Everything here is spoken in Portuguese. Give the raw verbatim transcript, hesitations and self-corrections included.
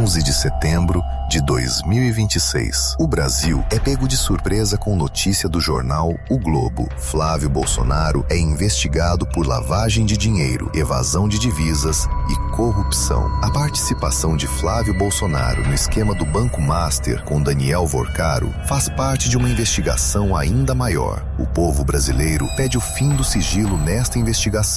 onze de setembro de dois mil e vinte e seis. O Brasil é pego de surpresa com notícia do jornal O Globo. Flávio Bolsonaro é investigado por lavagem de dinheiro, evasão de divisas e corrupção. A participação de Flávio Bolsonaro no esquema do Banco Master com Daniel Vorcaro faz parte de uma investigação ainda maior. O povo brasileiro pede o fim do sigilo nesta investigação.